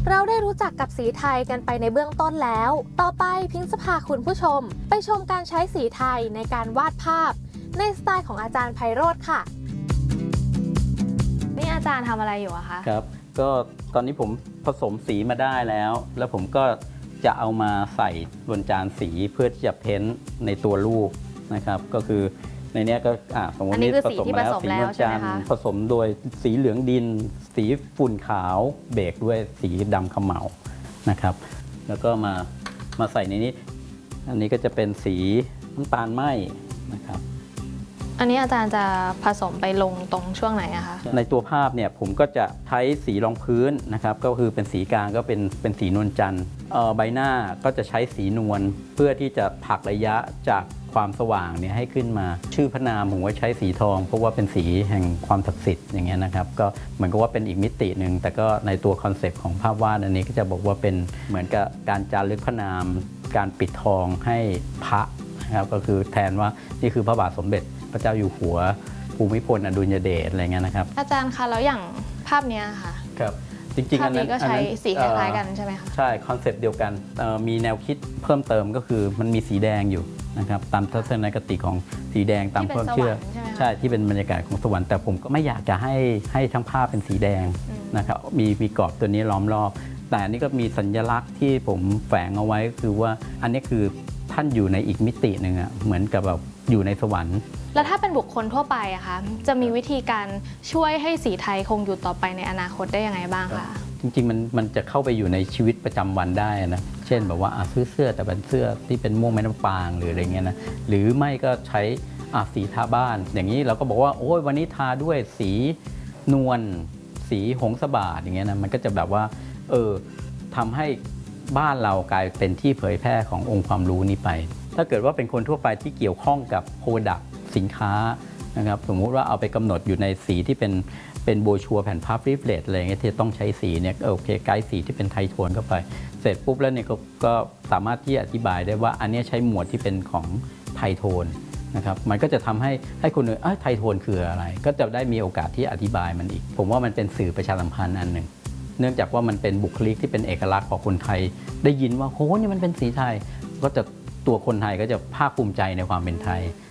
เราได้รู้จักกับสีไทยกันไปในเบื้องต้นแล้วต่อไปพิงค์จะพาคุณผู้ชมไปชมการใช้สีไทยในการวาดภาพในสไตล์ของอาจารย์ไพโรจน์ค่ะนี่อาจารย์ทำอะไรอยู่อะคะครับก็ตอนนี้ผมผสมสีมาได้แล้วผมก็จะเอามาใส่บนจานสีเพื่อที่จะเพ้นท์ในตัวรูปนะครับก็คือในนี้ก็สมมตินี่ผสมมาแล้วสีนวลจันทร์ผสมโดยสีเหลืองดินสีฝุ่นขาวเบรกด้วยสีดำขมเหลานะครับแล้วก็มาใส่ในนี้อันนี้ก็จะเป็นสีน้ำตาลไหมนะครับอันนี้อาจารย์จะผสมไปลงตรงช่วงไหนอะคะในตัวภาพเนี่ยผมก็จะใช้สีรองพื้นนะครับก็คือเป็นสีกลางก็เป็นสีนวลจันทร์ใบหน้าก็จะใช้สีนวลเพื่อที่จะผลักระยะจากความสว่างเนี่ยให้ขึ้นมาชื่อพระนามผมว่าใช้สีทองเพราะว่าเป็นสีแห่งความศักดิ์สิทธิ์อย่างเงี้ยนะครับก็เหมือนกับว่าเป็นอีกมิติหนึ่งแต่ก็ในตัวคอนเซปต์ของภาพวาดอันนี้ก็จะบอกว่าเป็นเหมือนกับการจารึกพระนามการปิดทองให้พระนะครับก็คือแทนว่านี่คือพระบาทสมเด็จพระเจ้าอยู่หัวภูมิพลอดุลยเดชอะไรเงี้ยนะครับอาจารย์คะแล้วอย่างภาพนี้ค่ะครับจริงๆอันนั้นก็ใช้สีคล้ายๆกันใช่ไหมคะใช่คอนเซปต์เดียวกันมีแนวคิดเพิ่มเติมก็คือมันมีสีแดงอยู่นะครับตามทัศนคติของสีแดงตามความเชื่อใช่ที่เป็นบรรยากาศของสวรรค์แต่ผมก็ไม่อยากจะให้ทั้งภาพเป็นสีแดงนะครับมีกรอบตัวนี้ล้อมรอบแต่อันนี้ก็มีสัญลักษณ์ที่ผมแฝงเอาไว้คือว่าอันนี้คือท่านอยู่ในอีกมิติหนึ่งอะเหมือนกับแบบอยู่ในสวรรค์แล้วถ้าเป็นบุคคลทั่วไปอะคะจะมีวิธีการช่วยให้สีไทยคงอยู่ต่อไปในอนาคตได้ยังไงบ้างคะจริงๆมันจะเข้าไปอยู่ในชีวิตประจำวันได้นะเช่นแบบว่าซื้อเสื้อแต่เป็นเสื้อที่เป็นม่วงแม่น้ำปางหรืออะไรเงี้ยนะหรือไม่ก็ใช้สีทาบ้านอย่างนี้เราก็บอกว่าโอ้ยวันนี้ทาด้วยสีนวลสีหงสบาทอย่างเงี้ยนะมันก็จะแบบว่าทำให้บ้านเรากลายเป็นที่เผยแพร่ขององค์ความรู้นี้ไปถ้าเกิดว่าเป็นคนทั่วไปที่เกี่ยวข้องกับโปรดักต์สินค้านะครับสมมุติว่าเอาไปกำหนดอยู่ในสีที่เป็นโบชัวแผ่นภาพริฟเลตอะไรเงี้ยที่ต้องใช้สีเนี่ยโอเคไกด์สีที่เป็นไทโทนเข้าไปเสร็จปุ๊บแล้วเนี่ยก็สามารถที่อธิบายได้ว่าอันนี้ใช้หมวดที่เป็นของไทโทนนะครับมันก็จะทำให้คนอื่นไทโทนคืออะไรก็จะได้มีโอกาสที่อธิบายมันอีกผมว่ามันเป็นสื่อประชาสัมพันธ์อันหนึ่งเนื่องจากว่ามันเป็นบุคลิกที่เป็นเอกลักษณ์ของคนไทยได้ยินว่าโหนี่มันเป็นสีไทยก็จะตัวคนไทยก็จะภาคภูมิใจในความเป็นไทย